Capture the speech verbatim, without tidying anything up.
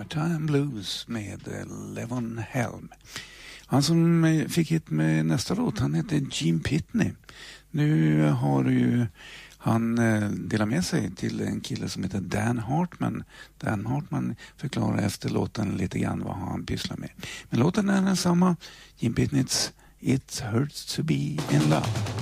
Summertime Blues med Levon Helm. Han som fick hit med nästa låt, han heter Gene Pitney. Nu har ju han delat med sig till en kille som heter Dan Hartman. Dan Hartman förklarar efter låten lite grann vad han pysslar med. Men låten är densamma. Gene Pitneys It Hurts to Be in Love.